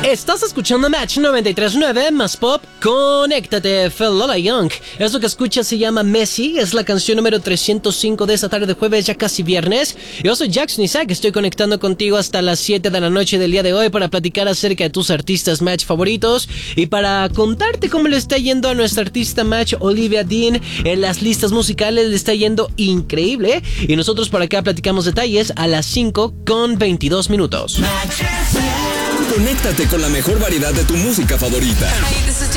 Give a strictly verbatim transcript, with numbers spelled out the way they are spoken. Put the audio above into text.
Estás escuchando Match noventa y tres punto nueve más pop. Conéctate, Lola Young. Eso que escuchas se llama Messi. Es la canción número trescientos cinco de esta tarde de jueves, ya casi viernes. Yo soy Jackson Isaac. Estoy conectando contigo hasta las siete de la noche del día de hoy para platicar acerca de tus artistas Match favoritos y para contarte cómo le está yendo a nuestra artista Match Olivia Dean en las listas musicales. Le está yendo increíble. Y nosotros por acá platicamos detalles a las cinco con veintidós minutos. Conéctate con la mejor variedad de tu música favorita. Hey, this is